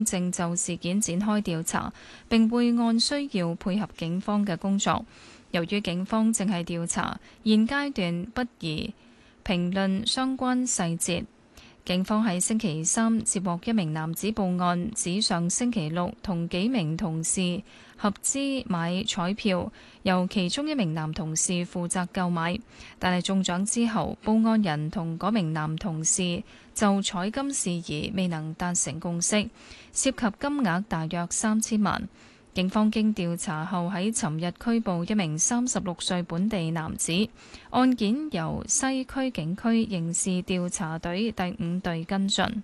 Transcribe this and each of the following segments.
正就事件展開調查，並會按需要配合警方嘅工作。由於警方正係調查，現階段不宜評論相關細節。警方喺星期三接獲一名男子報案，指上星期六同幾名同事合資買彩票，由其中一名男同事負責購買，但係中獎之後，報案人同嗰名男同事就彩金事宜未能達成共識，涉及金額大約3000萬。警方經調查後喺尋日拘捕一名36歲本地男子，案件由西區警區刑事調查隊第5隊跟進。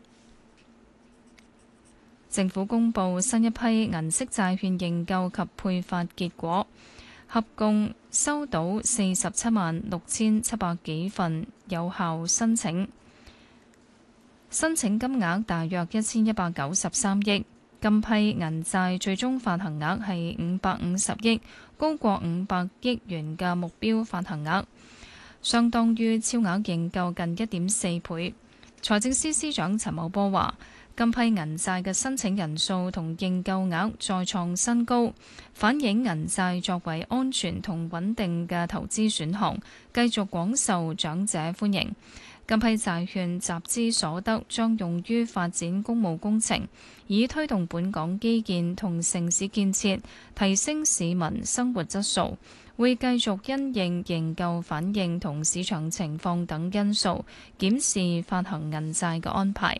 政府公布新一批銀色債券認購及配發結果，合共收到476700幾份有效申請，申請金額大約1193億。今批銀債最終發行額係550億，高過500億元嘅目標發行額，相當於超額認購近1.4倍。財政司司長陳茂波話：今批銀債嘅申請人數同認購額再創新高，反映銀債作為安全同穩定嘅投資選項，繼續廣受長者歡迎。今批債券集資所得將用於發展公務工程，以推動本港基建同城市建設，提升市民生活質素。會繼續因應認購反應同市場情況等因素，檢視發行銀債嘅安排。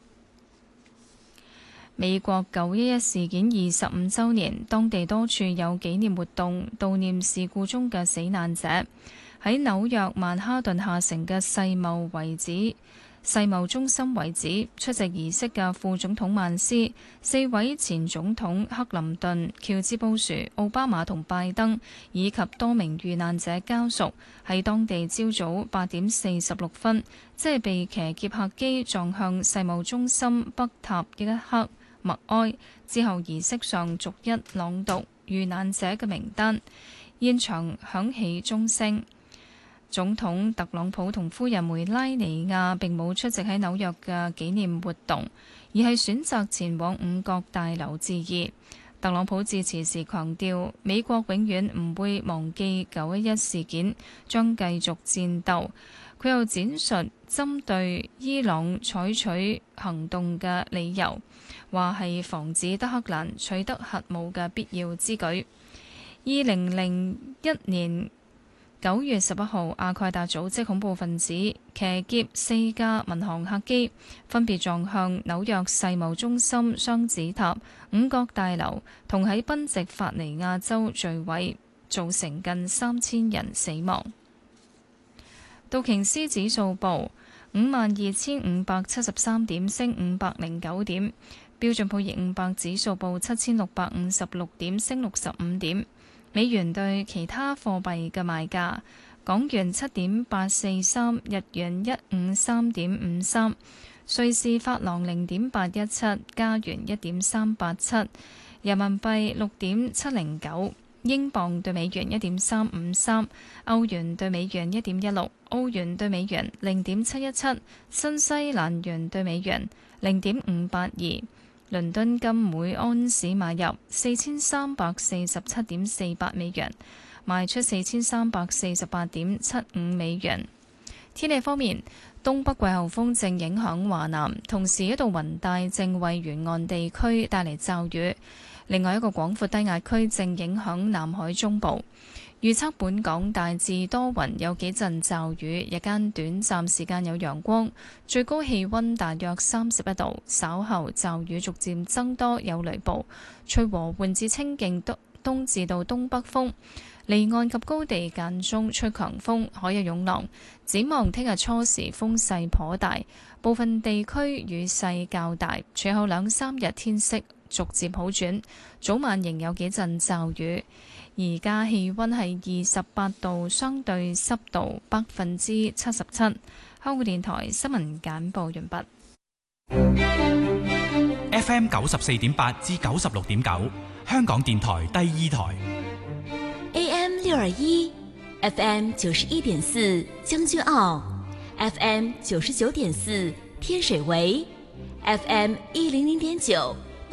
美國911事件25週年，當地多處有紀念活動，悼念事故中嘅死難者。喺紐約曼哈頓下城嘅世貿中心遺址，出席儀式嘅副總統曼斯、4位前總統克林頓、喬治布殊、奧巴馬同拜登，以及多名遇難者家屬，喺當地朝早8點46分，即係被騎劫客機撞向世貿中心北塔嘅一刻默哀。之後儀式上逐一朗讀遇難者嘅名單，現場響起鐘聲。總統特朗普同夫人梅拉尼亞並冇出席喺紐約嘅紀念活動，而係選擇前往五角大樓致意。特朗普致辭時強調，美國永遠唔會忘記911事件，將繼續戰鬥。佢又展述針對伊朗採取行動嘅理由，話係防止德黑蘭取得核武嘅必要之舉。2001年9月11號，阿蓋達組織恐怖分子騎劫4架民航客機，分別撞向紐約世貿中心雙子塔、五角大樓，同喺賓夕法尼亞州墜毀，造成近3000人死亡。道瓊斯指數報52573點，升509點；標準普爾500指數報7656點，升65點。美元對其他貨幣嘅賣價：港元7.843，日元153.53，瑞士法郎0.817，加元1.387，人民幣6.709，英鎊對美元1.353，歐元對美元1.16，澳元對美元0.717，新西蘭元對美元0.582。倫敦金每安士買入4347.48美元，賣出4348.75美元。天氣方面，東北季候風正影響華南，同時一道雲帶正為沿岸地區帶嚟驟雨。另外一個廣闊低壓區正影響南海中部。預測本港大致多雲，有幾陣驟雨，日間短暫時間有陽光，最高氣溫大約31度。稍後驟雨逐漸增多，有雷暴，吹和緩至清勁東至到東北風，離岸及高地間中吹強風，海有湧浪。展望聽日初時風勢頗大，部分地區雨勢較大，隨後2-3日天色逐漸好轉，早晚仍有幾陣驟雨。而家氣溫係28度，相對濕度77%。香港電台新聞簡報完畢。 FM 94.8至96.9，香港電台第2台。 AM 621 FM 91.4將軍澳 FM 99.4天水圍 FM 100.9